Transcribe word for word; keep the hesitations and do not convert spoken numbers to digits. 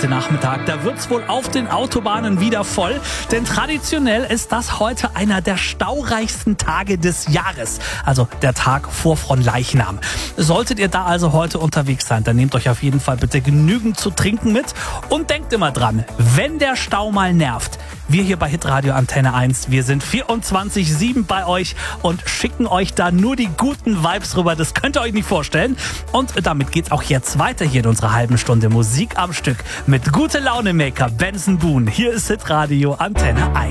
heute Nachmittag. Da wird's wohl auf den Autobahnen wieder voll, denn traditionell ist das heute einer der staureichsten Tage des Jahres. Also der Tag vor Fronleichnam. Solltet ihr da also heute unterwegs sein, dann nehmt euch auf jeden Fall bitte genügend zu trinken mit und denkt immer dran, wenn der Stau mal nervt, wir hier bei Hitradio Antenne eins, wir sind vierundzwanzig sieben bei euch und schicken euch da nur die guten Vibes rüber. Das könnt ihr euch nicht vorstellen. Und damit geht's auch jetzt weiter hier in unserer halben Stunde Musik am Stück mit Gute Laune Maker Benson Boone. Hier ist Hitradio Antenne eins.